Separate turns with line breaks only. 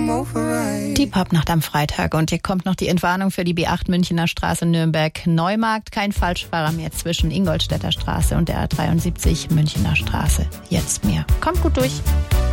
Die Popnacht am Freitag und hier kommt noch die Entwarnung für die B8 Münchener Straße Nürnberg-Neumarkt. Kein Falschfahrer mehr zwischen Ingolstädter Straße und der A73 Münchener Straße. Jetzt mehr. Kommt gut durch.